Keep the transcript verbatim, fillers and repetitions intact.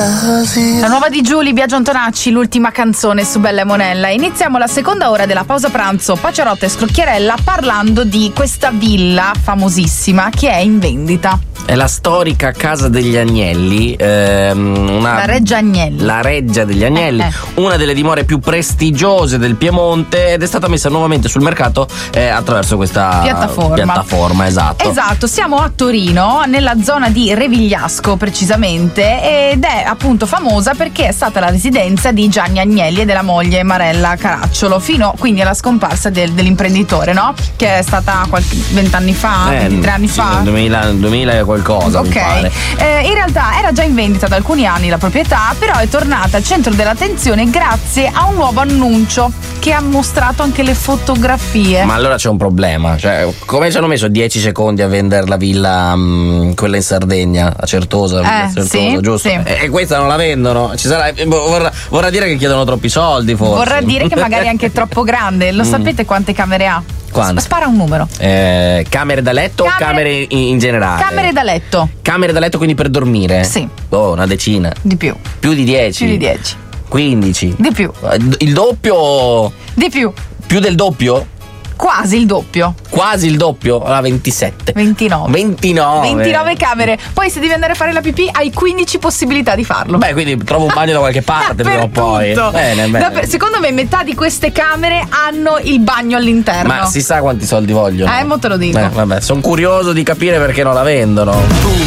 La nuova di Giulia, Biagio Antonacci, l'ultima canzone su Bella e Monella. Iniziamo la seconda ora della pausa pranzo Paciarotta e Scrocchierella parlando di questa villa famosissima che è in vendita. È la storica Casa degli Agnelli, ehm, una, la Reggia Agnelli. La Reggia degli Agnelli, eh, eh. una delle dimore più prestigiose del Piemonte, ed è stata messa nuovamente sul mercato eh, attraverso questa piattaforma. piattaforma esatto. Esatto, siamo a Torino, nella zona di Revigliasco precisamente, ed è appunto famosa perché è stata la residenza di Gianni Agnelli e della moglie Marella Caracciolo, fino quindi alla scomparsa del, dell'imprenditore, no? Che è stata qualche vent'anni fa, eh, ventitré anni sì, fa. Nel duemila, duemila qualcosa, ok. Mi pare. Eh, in realtà era già in vendita da alcuni anni la proprietà, però è tornata al centro dell'attenzione grazie a un nuovo annuncio che ha mostrato anche le fotografie. Ma allora c'è un problema, cioè come ci hanno messo dieci secondi a vendere la villa, mh, quella in Sardegna, a Certosa, eh, a Certosa, sì, giusto? Sì. E questa non la vendono. Ci sarà, vorrà, vorrà dire che chiedono troppi soldi, forse. Vorrà dire che magari è anche troppo grande. Lo mm. sapete quante camere ha? Quante? Spara un numero. Eh, camere da letto camere, o camere in, in generale? Camere da letto. Camere da letto, quindi per dormire? Sì. Oh, una decina. Di più. Più di dieci? Più di dieci. quindici? Di più. Il doppio? Di più. Più del doppio? Quasi il doppio. Quasi il doppio? Allora ventisette. ventinove. ventinove. ventinove camere. Poi se devi andare a fare la pipì hai quindici possibilità di farlo. Beh, quindi trovo un bagno da qualche parte prima o poi. Bene, bene. Da, secondo me metà di queste camere hanno il bagno all'interno. Ma si sa quanti soldi vogliono? Eh, mo te lo dico. Eh, vabbè, sono curioso di capire perché non la vendono.